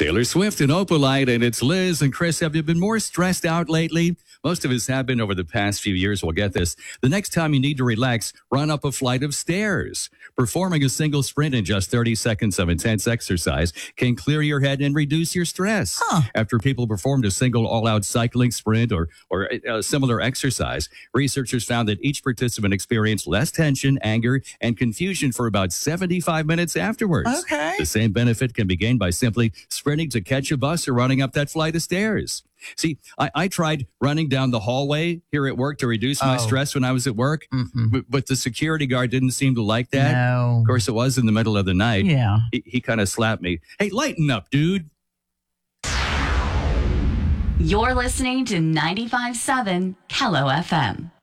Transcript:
Taylor Swift and Opalite, and it's Liz and Chris. Have you been more stressed out lately? Most of us have been over the past few years. We'll get this. The next time you need to relax, run up a flight of stairs. Performing a single sprint in just 30 seconds of intense exercise can clear your head and reduce your stress. After people performed a single all-out cycling sprint or a similar exercise, researchers found that each participant experienced less tension, anger, and confusion for about 75 minutes afterwards. Okay. The same benefit can be gained by simply sprinting to catch a bus or running up that flight of stairs. See, I tried running down the hallway here at work to reduce my stress when I was at work, but the security guard didn't seem to like that. No. Of course, it was in the middle of the night. Yeah. He kind of slapped me. Hey, lighten up, dude. You're listening to 95.7 Kello FM.